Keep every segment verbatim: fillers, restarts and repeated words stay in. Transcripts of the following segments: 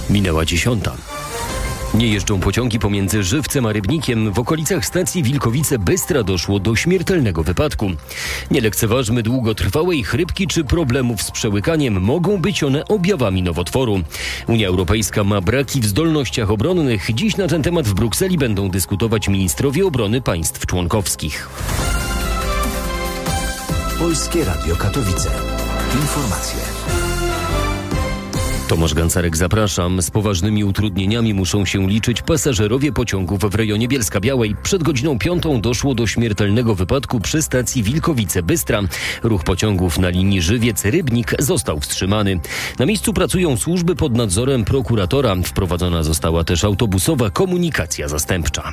Minęła dziesiąta. Nie jeżdżą pociągi pomiędzy Żywcem a Rybnikiem. W okolicach stacji Wilkowice-Bystra doszło do śmiertelnego wypadku. Nie lekceważmy długotrwałej chrypki czy problemów z przełykaniem. Mogą być one objawami nowotworu. Unia Europejska ma braki w zdolnościach obronnych. Dziś na ten temat w Brukseli będą dyskutować ministrowie obrony państw członkowskich. Polskie Radio Katowice. Informacje. Tomasz Gancarek, zapraszam. Z poważnymi utrudnieniami muszą się liczyć pasażerowie pociągów w rejonie Bielska-Białej. Przed godziną piątą doszło do śmiertelnego wypadku przy stacji Wilkowice-Bystra. Ruch pociągów na linii Żywiec-Rybnik został wstrzymany. Na miejscu pracują służby pod nadzorem prokuratora. Wprowadzona została też autobusowa komunikacja zastępcza.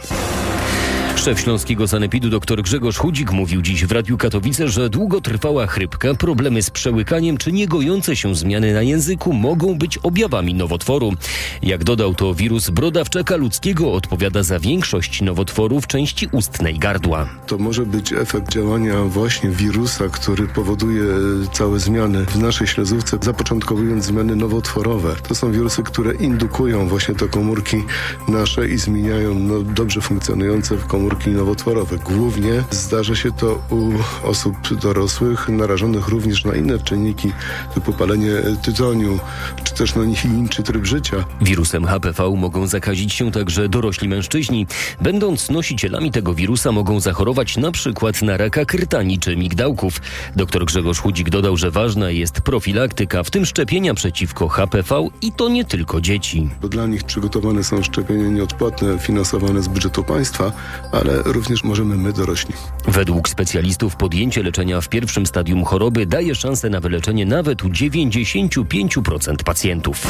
Szef Śląskiego Sanepidu dr Grzegorz Chudzik mówił dziś w Radiu Katowice, że długotrwała chrypka, problemy z przełykaniem czy niegojące się zmiany na języku mogą być objawami nowotworu. Jak dodał, to wirus brodawczaka ludzkiego odpowiada za większość nowotworów części ustnej gardła. To może być efekt działania właśnie wirusa, który powoduje całe zmiany w naszej śluzówce, zapoczątkowując zmiany nowotworowe. To są wirusy, które indukują właśnie te komórki nasze i zmieniają no, dobrze funkcjonujące w komórki nowotworowe. Głównie zdarza się to u osób dorosłych, narażonych również na inne czynniki, typu palenie tytoniu, czy też no, nichi tryb życia. Wirusem H P V mogą zakazić się także dorośli mężczyźni. Będąc nosicielami tego wirusa mogą zachorować na przykład na raka krtani czy migdałków. Dr Grzegorz Chudzik dodał, że ważna jest profilaktyka, w tym szczepienia przeciwko H P V i to nie tylko dzieci. Bo dla nich przygotowane są szczepienia nieodpłatne, finansowane z budżetu państwa, ale również możemy my, dorośli. Według specjalistów podjęcie leczenia w pierwszym stadium choroby daje szansę na wyleczenie nawet u dziewięćdziesiąt pięć procent pacjentów.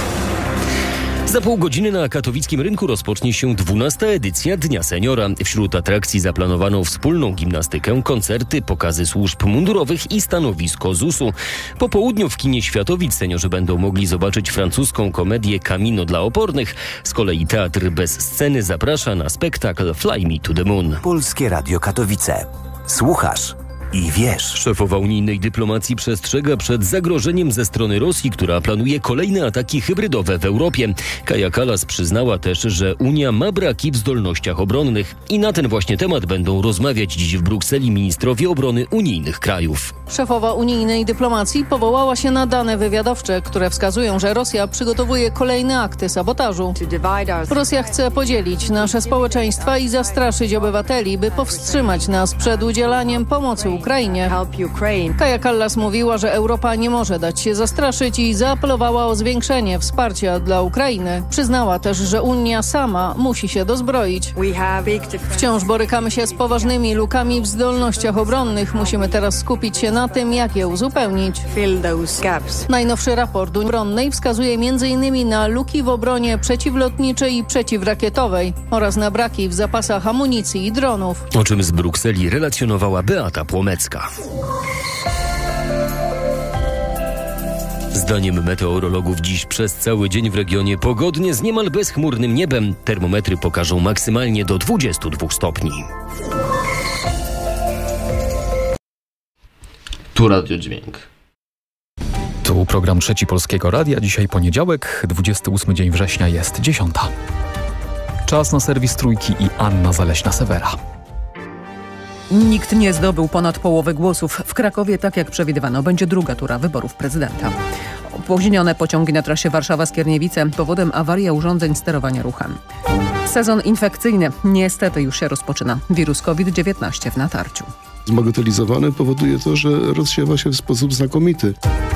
Za pół godziny na katowickim rynku rozpocznie się dwunasta edycja Dnia Seniora. Wśród atrakcji zaplanowano wspólną gimnastykę, koncerty, pokazy służb mundurowych i stanowisko Z U S u. Po południu w kinie Światowic seniorzy będą mogli zobaczyć francuską komedię Camino dla opornych. Z kolei Teatr bez sceny zaprasza na spektakl Fly Me to the Moon. Polskie Radio Katowice. Słuchasz i wiesz. Szefowa unijnej dyplomacji przestrzega przed zagrożeniem ze strony Rosji, która planuje kolejne ataki hybrydowe w Europie. Kaja Kallas przyznała też, że Unia ma braki w zdolnościach obronnych. I na ten właśnie temat będą rozmawiać dziś w Brukseli ministrowie obrony unijnych krajów. Szefowa unijnej dyplomacji powołała się na dane wywiadowcze, które wskazują, że Rosja przygotowuje kolejne akty sabotażu. Rosja chce podzielić nasze społeczeństwa i zastraszyć obywateli, by powstrzymać nas przed udzielaniem pomocy Ukrainie. Kaja Kallas mówiła, że Europa nie może dać się zastraszyć i zaapelowała o zwiększenie wsparcia dla Ukrainy. Przyznała też, że Unia sama musi się dozbroić. Wciąż borykamy się z poważnymi lukami w zdolnościach obronnych. Musimy teraz skupić się na tym, jak je uzupełnić. Najnowszy raport obronnej wskazuje m in na luki w obronie przeciwlotniczej i przeciwrakietowej oraz na braki w zapasach amunicji i dronów. O czym z Brukseli relacjonowała Beata Płomecka. Zdaniem meteorologów dziś przez cały dzień w regionie pogodnie z niemal bezchmurnym niebem. Termometry pokażą maksymalnie do dwudziestu dwóch stopni. Tu Radio Dźwięk. Tu program Trzeci Polskiego Radia. Dzisiaj poniedziałek, dwudziesty ósmy dzień września, jest dziesiąta. Czas na serwis Trójki i Anna Zaleśna-Sewera. Nikt nie zdobył ponad połowy głosów. W Krakowie, tak jak przewidywano, będzie druga tura wyborów prezydenta. Opóźnione pociągi na trasie Warszawa-Skierniewice, powodem awaria urządzeń sterowania ruchem. Sezon infekcyjny niestety już się rozpoczyna. Wirus COVID dziewiętnaście w natarciu. Zmagatelizowany powoduje to, że rozsiewa się w sposób znakomity.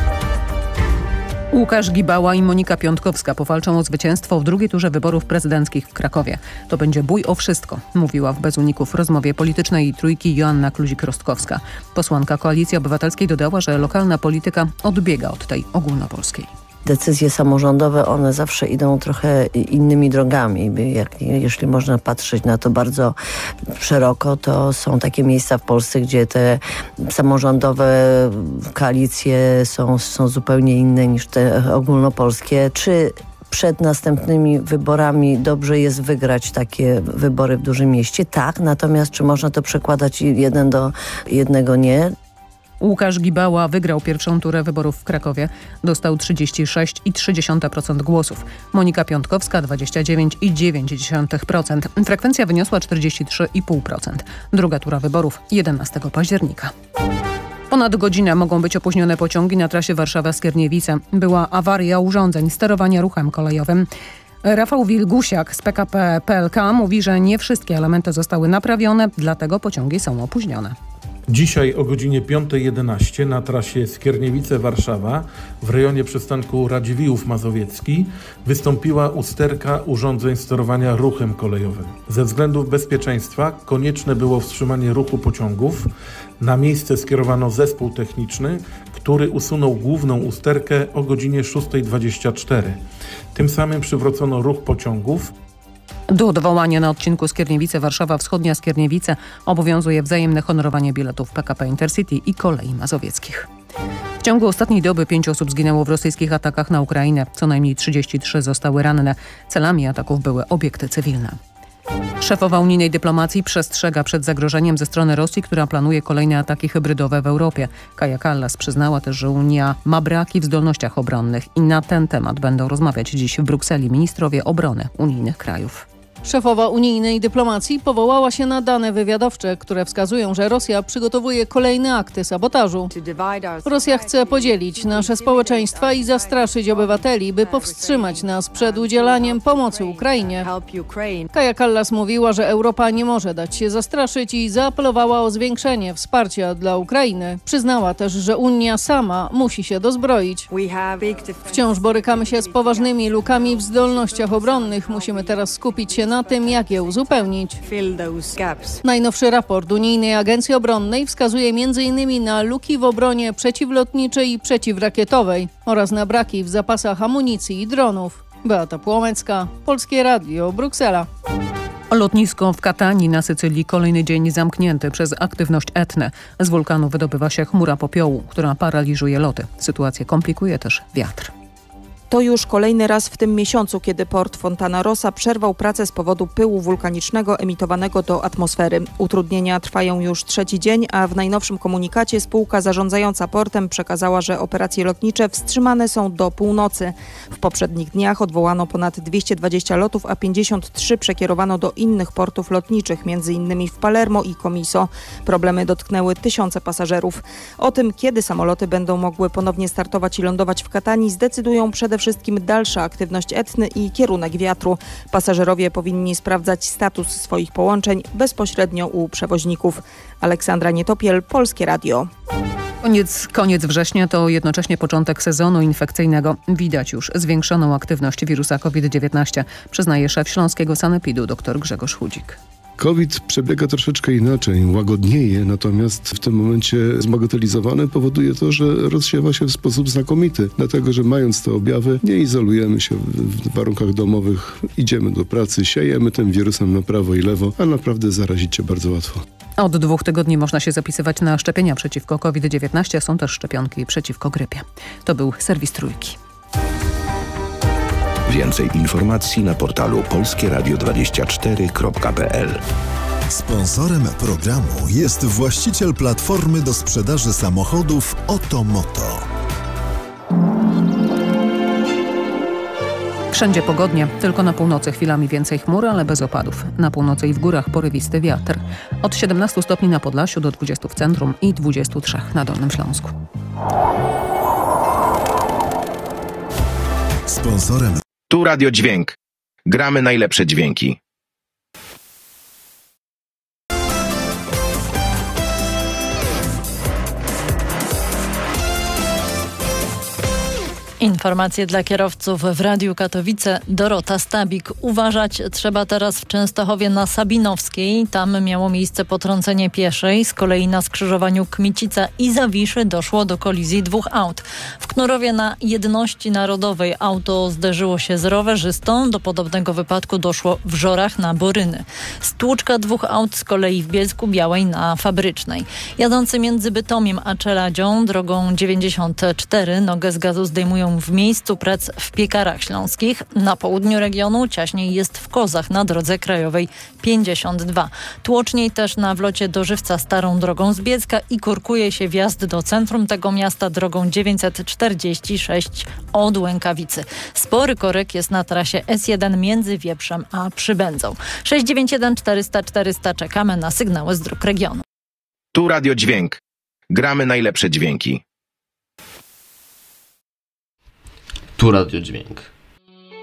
Łukasz Gibała i Monika Piątkowska powalczą o zwycięstwo w drugiej turze wyborów prezydenckich w Krakowie. To będzie bój o wszystko, mówiła w Bez Uników w rozmowie politycznej Trójki Joanna Kluzik-Rostkowska. Posłanka Koalicji Obywatelskiej dodała, że lokalna polityka odbiega od tej ogólnopolskiej. Decyzje samorządowe, one zawsze idą trochę innymi drogami. Jak, jeśli można patrzeć na to bardzo szeroko, to są takie miejsca w Polsce, gdzie te samorządowe koalicje są, są zupełnie inne niż te ogólnopolskie. Czy przed następnymi wyborami dobrze jest wygrać takie wybory w dużym mieście? Tak, natomiast czy można to przekładać jeden do jednego? Nie. Łukasz Gibała wygrał pierwszą turę wyborów w Krakowie. Dostał trzydzieści sześć przecinek trzy procent głosów. Monika Piątkowska dwadzieścia dziewięć przecinek dziewięć procent. Frekwencja wyniosła czterdzieści trzy przecinek pięć procent. Druga tura wyborów jedenastego października. Ponad godzinę mogą być opóźnione pociągi na trasie Warszawa-Skierniewice. Była awaria urządzeń sterowania ruchem kolejowym. Rafał Wilgusiak z P K P P L K mówi, że nie wszystkie elementy zostały naprawione, dlatego pociągi są opóźnione. Dzisiaj o godzinie piąta jedenaście na trasie Skierniewice-Warszawa w rejonie przystanku Radziwiłłów Mazowiecki wystąpiła usterka urządzeń sterowania ruchem kolejowym. Ze względów bezpieczeństwa konieczne było wstrzymanie ruchu pociągów. Na miejsce skierowano zespół techniczny, który usunął główną usterkę o godzinie szósta dwadzieścia cztery. Tym samym przywrócono ruch pociągów. Do odwołania na odcinku Skierniewice-Warszawa Wschodnia Skierniewice obowiązuje wzajemne honorowanie biletów P K P Intercity i Kolei Mazowieckich. W ciągu ostatniej doby pięć osób zginęło w rosyjskich atakach na Ukrainę. Co najmniej trzydzieści trzy zostały ranne. Celami ataków były obiekty cywilne. Szefowa unijnej dyplomacji przestrzega przed zagrożeniem ze strony Rosji, która planuje kolejne ataki hybrydowe w Europie. Kaja Kallas przyznała też, że Unia ma braki w zdolnościach obronnych i na ten temat będą rozmawiać dziś w Brukseli ministrowie obrony unijnych krajów. Szefowa unijnej dyplomacji powołała się na dane wywiadowcze, które wskazują, że Rosja przygotowuje kolejne akty sabotażu. Rosja chce podzielić nasze społeczeństwa i zastraszyć obywateli, by powstrzymać nas przed udzielaniem pomocy Ukrainie. Kaja Kallas mówiła, że Europa nie może dać się zastraszyć i zaapelowała o zwiększenie wsparcia dla Ukrainy. Przyznała też, że Unia sama musi się dozbroić. Wciąż borykamy się z poważnymi lukami w zdolnościach obronnych. Musimy teraz skupić się na tym, jak je uzupełnić. Najnowszy raport Unijnej Agencji Obronnej wskazuje m in na luki w obronie przeciwlotniczej i przeciwrakietowej oraz na braki w zapasach amunicji i dronów. Beata Płomecka, Polskie Radio, Bruksela. Lotnisko w Katanii na Sycylii kolejny dzień zamknięty przez aktywność Etny. Z wulkanu wydobywa się chmura popiołu, która paraliżuje loty. Sytuację komplikuje też wiatr. To już kolejny raz w tym miesiącu, kiedy port Fontana Rossa przerwał pracę z powodu pyłu wulkanicznego emitowanego do atmosfery. Utrudnienia trwają już trzeci dzień, a w najnowszym komunikacie spółka zarządzająca portem przekazała, że operacje lotnicze wstrzymane są do północy. W poprzednich dniach odwołano ponad dwieście dwadzieścia lotów, a pięćdziesiąt trzy przekierowano do innych portów lotniczych, między innymi w Palermo i Comiso. Problemy dotknęły tysiące pasażerów. O tym, kiedy samoloty będą mogły ponownie startować i lądować w Katanii, zdecydują przede wszystkim dalsza aktywność Etny i kierunek wiatru. Pasażerowie powinni sprawdzać status swoich połączeń bezpośrednio u przewoźników. Aleksandra Nietopiel, Polskie Radio. Koniec, koniec września to jednocześnie początek sezonu infekcyjnego. Widać już zwiększoną aktywność wirusa COVID dziewiętnaście, przyznaje szef Śląskiego Sanepidu dr Grzegorz Chudzik. COVID przebiega troszeczkę inaczej, łagodnieje, natomiast w tym momencie zbagatelizowany powoduje to, że rozsiewa się w sposób znakomity, dlatego że mając te objawy nie izolujemy się w warunkach domowych, idziemy do pracy, siejemy tym wirusem na prawo i lewo, a naprawdę zarazić się bardzo łatwo. Od dwóch tygodni można się zapisywać na szczepienia przeciwko COVID dziewiętnaście, są też szczepionki przeciwko grypie. To był serwis Trójki. Więcej informacji na portalu polskie radio dwadzieścia cztery kropka p l. Sponsorem programu jest właściciel platformy do sprzedaży samochodów Otomoto. Wszędzie pogodnie, tylko na północy chwilami więcej chmur, ale bez opadów. Na północy i w górach porywisty wiatr. Od siedemnastu stopni na Podlasiu do dwudziestu w centrum i dwudziestu trzech na Dolnym Śląsku. Sponsorem Tu Radio Dźwięk. Gramy najlepsze dźwięki. Informacje dla kierowców w Radiu Katowice. Dorota Stabik. Uważać trzeba teraz w Częstochowie na Sabinowskiej. Tam miało miejsce potrącenie pieszej. Z kolei na skrzyżowaniu Kmicica i Zawiszy doszło do kolizji dwóch aut. W Knurowie na Jedności Narodowej auto zderzyło się z rowerzystą. Do podobnego wypadku doszło w Żorach na Boryny. Stłuczka dwóch aut z kolei w Bielsku Białej na Fabrycznej. Jadący między Bytomiem a Czeladzią drogą dziewięćdziesiąt cztery nogę z gazu zdejmują się w miejscu prac w Piekarach Śląskich. Na południu regionu ciaśniej jest w Kozach na drodze krajowej pięćdziesiąt dwa. Tłoczniej też na wlocie do Żywca starą drogą z Biecka i korkuje się wjazd do centrum tego miasta drogą dziewięćset czterdzieści sześć od Łękawicy. Spory korek jest na trasie S jeden między Wieprzem a Przybędzą. sześć dziewięć jeden czterysta czterysta czekamy na sygnały z dróg regionu. Tu Radio Dźwięk. Gramy najlepsze dźwięki. Tu Radio Dźwięk.